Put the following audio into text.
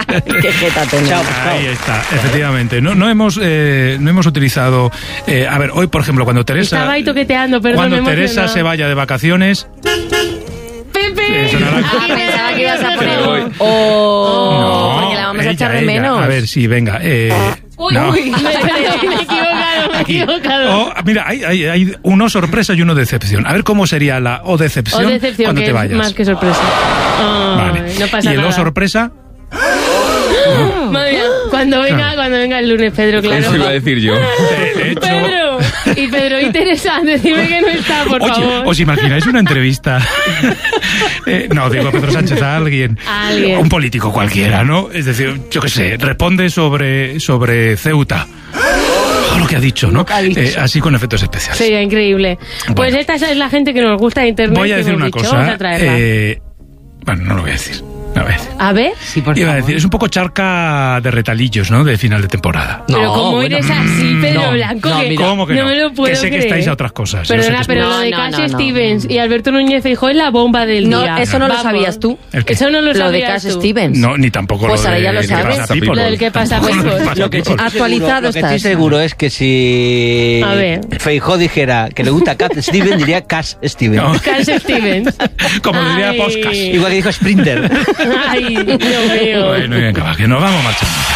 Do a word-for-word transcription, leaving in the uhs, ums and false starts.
Qué jeta tenés. Ahí está, efectivamente. No, no hemos eh, no hemos utilizado... Eh, a ver, hoy, por ejemplo, cuando Teresa... Estaba ahí toqueteando, perdón, Cuando me Teresa emocionado. se vaya de vacaciones... ¡Pepe! Eh, sonará- Ah, pensaba que ibas a poner... Voy. Oh, No, porque la vamos a ella, echar de ella. menos. A ver, sí, venga. Eh, Uy, no. uy, me, me he equivocado, me he Aquí. equivocado. O, mira, hay, hay, hay uno sorpresa y uno decepción. A ver cómo sería la o decepción, O decepción, cuando que te es vayas. más que sorpresa. Ay, Vale. no pasa y el nada. o sorpresa... Madre mía, cuando venga, cuando venga el lunes, Pedro, claro. Eso iba a decir yo. De, de hecho... Pedro, y Pedro y Teresa, decime que no está, por Oye, favor. ¿os imagináis una entrevista? eh, no, digo a Pedro Sánchez, a alguien. A alguien. Un político cualquiera, ¿no? Es decir, yo qué sé, responde sobre, sobre Ceuta. Oh, lo que ha dicho, ¿no? ha dicho. Eh, así con efectos especiales. Sería increíble. Pues Bueno. esta es la gente que nos gusta de internet. Voy a que decir hemos una dicho, cosa. Vamos a traerla. eh, bueno, no lo voy a decir. No lo voy a decir. A ver, Sí, por Iba a favor. decir, es un poco charca de retalillos, ¿no? De final de temporada. pero No, como bueno, eres así, Pedro no, Blanco, no, que mira. ¿Cómo que no? me lo puedo que sé creer. que estáis a otras cosas. yo Perdona, sé que pero estáis- lo de No, no, Cash no, no. Stevens y Alberto Núñez Feijóo es la bomba del No, día. eso no lo Vamos. sabías tú. ¿El qué? Eso no lo Lo de sabías Cash tú. Stevens. No, ni tampoco Pues lo ahora de ya lo ¿Qué sabes. pasa, People? Lo del ¿Qué pasa, Tampoco lo People? de pasa, Lo que sí People. estoy Actualizado seguro, lo que estás. estoy seguro es que si A ver. Feijóo dijera que le gusta Cat Stevens, diría Cash Stevens. No. Cash Stevens. Como diría Ay. Podcast. Igual que dijo Sprinter. Ay, Dios mío. Bueno, venga, va, que nos vamos marchando.